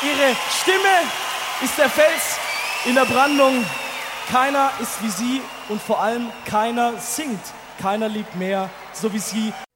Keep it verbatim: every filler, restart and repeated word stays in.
Ihre Stimme ist der Fels in der Brandung. Keiner ist wie sie und vor allem keiner singt. Keiner liebt mehr, so wie sie.